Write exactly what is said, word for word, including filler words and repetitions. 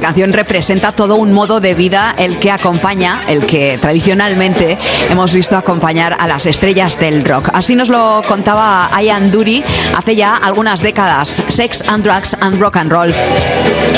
canción representa todo un modo de vida el que acompaña, el que tradicionalmente hemos visto acompañar a las estrellas del rock. Así nos lo contaba Ian Dury hace ya algunas décadas. Sex and Drugs and Rock and Roll.